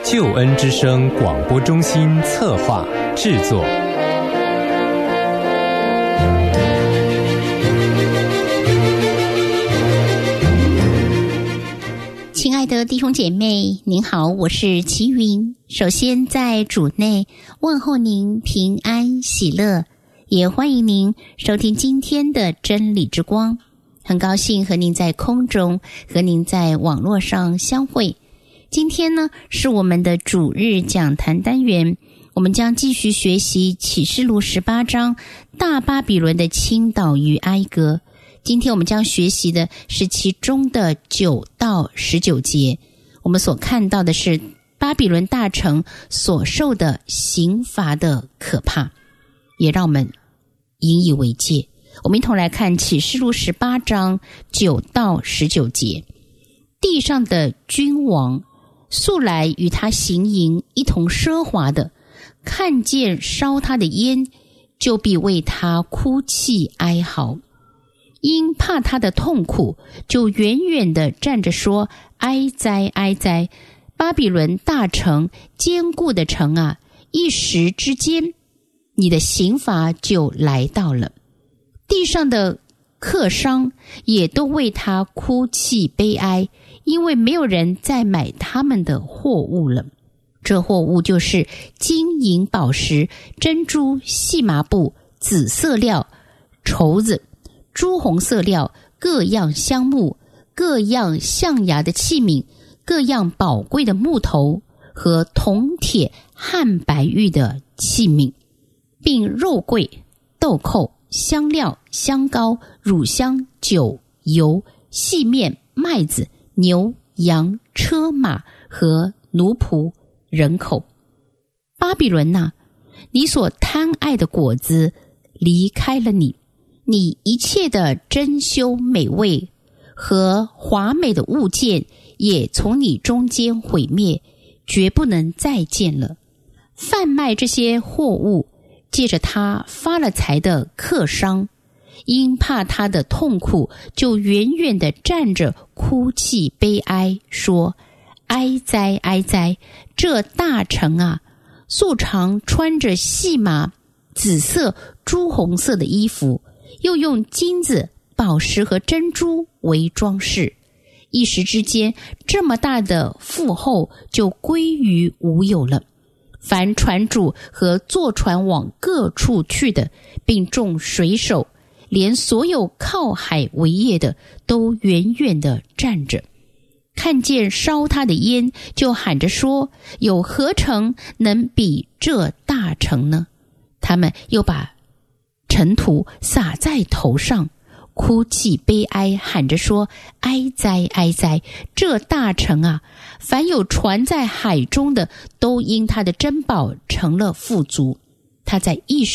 救恩之声广播中心策划制作。 亲爱的弟兄姐妹，您好，我是齐云。首先在主内问候您平安喜乐，也欢迎您收听今天的真理之光。很高兴和您在空中，和您在网络上相会。今天呢，是我们的主日讲坛单元，我们将继续学习启示录18章大巴比伦的倾倒与哀歌。今天我们将学习的是其中的9到19节，我们所看到的是巴比伦大城所受的刑罚的可怕，也让我们引以为戒。我们一同来看启示录18章9到19节。地上的君王素来与他行淫，一同奢华的，看见烧他的烟，就必为他哭泣哀嚎。因怕他的痛苦，就远远地站着说：哀哉哀哉！巴比伦大城，坚固的城啊，一时之间，你的刑罚就来到了。地上的客商也都为他哭泣悲哀，因为没有人再买他们的货物了。这货物就是金银宝石、珍珠、细麻布、紫色料、绸子、朱红色料，各样香木，各样象牙的器皿，各样宝贵的木头和铜铁汉白玉的器皿，并肉桂、豆蔻、香料、香膏、乳香、酒、油、细面、麦子、牛、羊、车马和奴仆、人口。巴比伦啊，你所贪爱的果子离开了你，你一切的珍馐美味和华美的物件也从你中间毁灭，绝不能再见了。贩卖这些货物，借着他发了财的客商，因怕他的痛苦，就远远地站着哭泣悲哀，说：哀哉哀哉！这大城啊，素常穿着细麻、紫色、朱红色的衣服，又用金子、宝石和珍珠为装饰，一时之间，这么大的富厚就归于无有了。凡船主和坐船往各处去的，并众水手，连所有靠海为业的，都远远地站着，看见烧他的烟，就喊着说：有何城能比这大城呢？他们又把尘土撒在头上，哭泣悲哀，喊着说：哀哉哀哉！这大城啊，凡有船在海中的，都因他的珍宝成了富足。他在一时